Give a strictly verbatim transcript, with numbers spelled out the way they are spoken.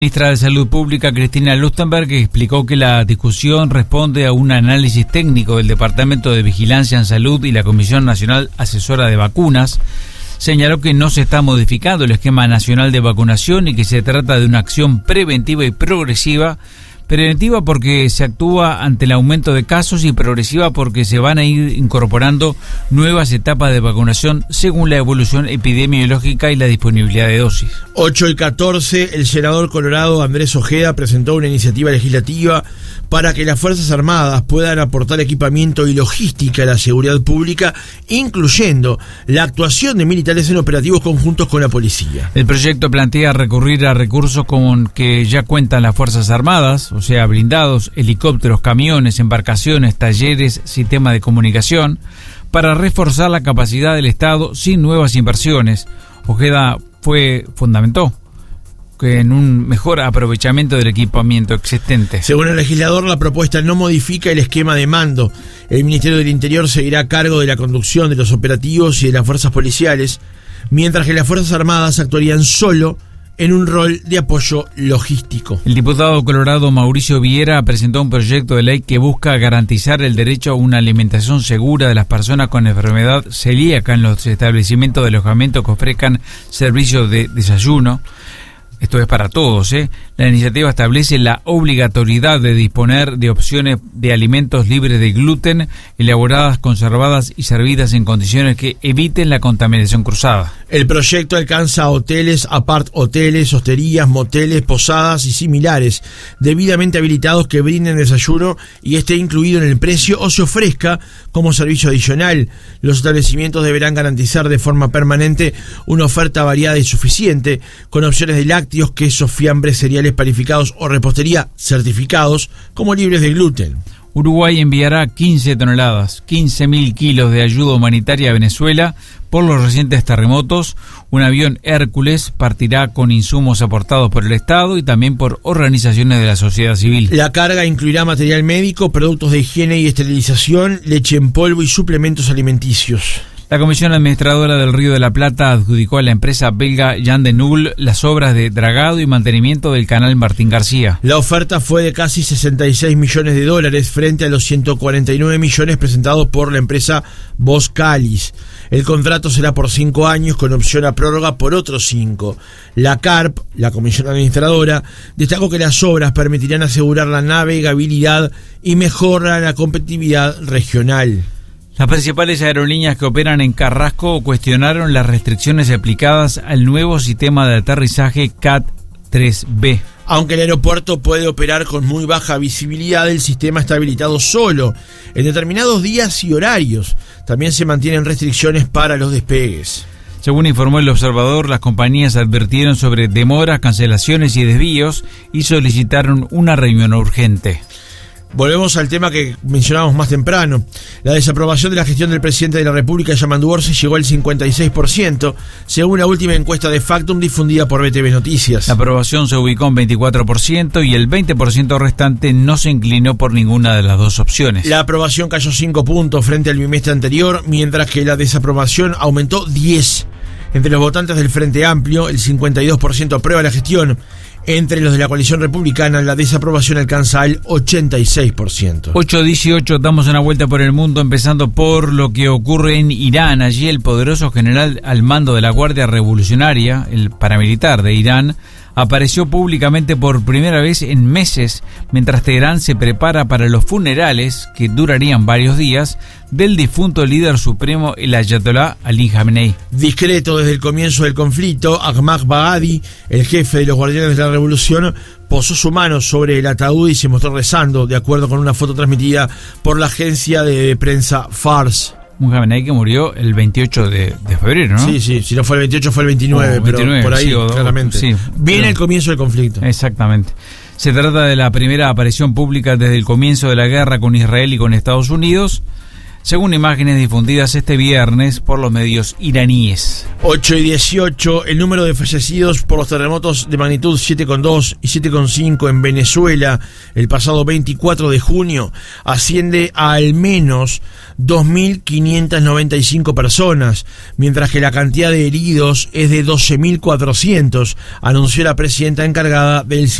La ministra de Salud Pública, Cristina Lustenberg, explicó que la discusión responde a un análisis técnico del Departamento de Vigilancia en Salud y la Comisión Nacional Asesora de Vacunas. Señaló que no se está modificando el esquema nacional de vacunación y que se trata de una acción preventiva y progresiva. Preventiva porque se actúa ante el aumento de casos y progresiva porque se van a ir incorporando nuevas etapas de vacunación según la evolución epidemiológica y la disponibilidad de dosis. ocho y catorce, el senador colorado Andrés Ojeda presentó una iniciativa legislativa para que las Fuerzas Armadas puedan aportar equipamiento y logística a la seguridad pública, incluyendo la actuación de militares en operativos conjuntos con la policía. El proyecto plantea recurrir a recursos con que ya cuentan las Fuerzas Armadas, o sea, blindados, helicópteros, camiones, embarcaciones, talleres, sistema de comunicación, para reforzar la capacidad del Estado sin nuevas inversiones. Ojeda fue fundamentó que en un mejor aprovechamiento del equipamiento existente. Según el legislador, la propuesta no modifica el esquema de mando. El Ministerio del Interior seguirá a cargo de la conducción de los operativos y de las fuerzas policiales, mientras que las Fuerzas Armadas actuarían solo en un rol de apoyo logístico. El diputado colorado Mauricio Viera presentó un proyecto de ley que busca garantizar el derecho a una alimentación segura de las personas con enfermedad celíaca en los establecimientos de alojamiento que ofrezcan servicios de desayuno. Esto es para todos, ¿eh? La iniciativa establece la obligatoriedad de disponer de opciones de alimentos libres de gluten, elaboradas, conservadas y servidas en condiciones que eviten la contaminación cruzada. El proyecto alcanza a hoteles, apart hoteles, hosterías, moteles, posadas y similares, debidamente habilitados que brinden desayuno y esté incluido en el precio o se ofrezca como servicio adicional. Los establecimientos deberán garantizar de forma permanente una oferta variada y suficiente, con opciones de lácteos, quesos, fiambres, cereales panificados o repostería certificados como libres de gluten. Uruguay enviará quince toneladas, quince mil kilos de ayuda humanitaria a Venezuela por los recientes terremotos. Un avión Hércules partirá con insumos aportados por el Estado y también por organizaciones de la sociedad civil. La carga incluirá material médico, productos de higiene y esterilización, leche en polvo y suplementos alimenticios. La Comisión Administradora del Río de la Plata adjudicó a la empresa belga Jan de Nul las obras de dragado y mantenimiento del canal Martín García. La oferta fue de casi sesenta y seis millones de dólares frente a los ciento cuarenta y nueve millones presentados por la empresa Boskalis. El contrato será por cinco años con opción a prórroga por otros cinco. La CARP, la Comisión Administradora, destacó que las obras permitirán asegurar la navegabilidad y mejorar la competitividad regional. Las principales aerolíneas que operan en Carrasco cuestionaron las restricciones aplicadas al nuevo sistema de aterrizaje C A T tres B. Aunque el aeropuerto puede operar con muy baja visibilidad, el sistema está habilitado solo en determinados días y horarios. También se mantienen restricciones para los despegues. Según informó el observador, las compañías advirtieron sobre demoras, cancelaciones y desvíos y solicitaron una reunión urgente. Volvemos al tema que mencionábamos más temprano. La desaprobación de la gestión del presidente de la República, Yamandu Orsi, llegó al cincuenta y seis por ciento, según la última encuesta de Factum difundida por B T V Noticias. La aprobación se ubicó en veinticuatro por ciento y el veinte por ciento restante no se inclinó por ninguna de las dos opciones. La aprobación cayó cinco puntos frente al bimestre anterior, mientras que la desaprobación aumentó diez. Entre los votantes del Frente Amplio, el cincuenta y dos por ciento aprueba la gestión. Entre los de la coalición republicana, la desaprobación alcanza al ochenta y seis por ciento. ocho dieciocho, damos una vuelta por el mundo, empezando por lo que ocurre en Irán. Allí el poderoso general al mando de la Guardia Revolucionaria, el paramilitar de Irán, apareció públicamente por primera vez en meses, mientras Teherán se prepara para los funerales, que durarían varios días, del difunto líder supremo, el Ayatolá Ali Khamenei. Discreto desde el comienzo del conflicto, Ahmad Baghadi, el jefe de los guardianes de la revolución, posó su mano sobre el ataúd y se mostró rezando, de acuerdo con una foto transmitida por la agencia de prensa Fars. Un Khamenei que murió el veintiocho de febrero, ¿no? Sí, sí, si no fue el veintiocho fue el veintinueve, oh, veintinueve, pero por ahí, sí, o, claramente. Sí, Viene pero, el comienzo del conflicto. Exactamente. Se trata de la primera aparición pública desde el comienzo de la guerra con Israel y con Estados Unidos. según imágenes difundidas este viernes por los medios iraníes. ocho y dieciocho, el número de fallecidos por los terremotos de magnitud siete coma dos y siete coma cinco en Venezuela el pasado veinticuatro de junio asciende a al menos dos mil quinientas noventa y cinco personas, mientras que la cantidad de heridos es de doce mil cuatrocientos, anunció la presidenta encargada del